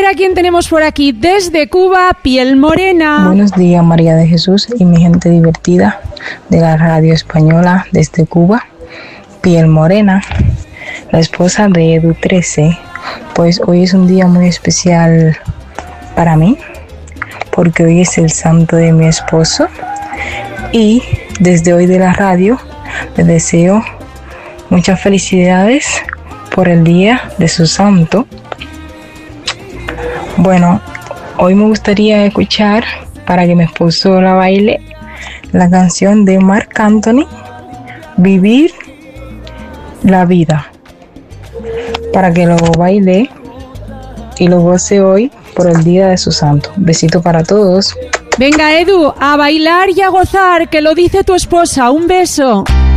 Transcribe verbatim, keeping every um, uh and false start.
a quién tenemos por aquí. Desde Cuba, Piel Morena. Buenos días, María de Jesús y mi gente divertida de la radio española desde Cuba. Piel Morena, la esposa de Edu trece. Pues hoy es un día muy especial para mí, porque hoy es el santo de mi esposo. Y desde hoy de la radio les deseo muchas felicidades por el día de su santo. Bueno, hoy me gustaría escuchar, para que mi esposo la baile, la canción de Marc Anthony, Vivir la Vida, para que lo baile y lo goce hoy por el día de su santo. Besito para todos. Venga, Edu, a bailar y a gozar, que lo dice tu esposa. Un beso.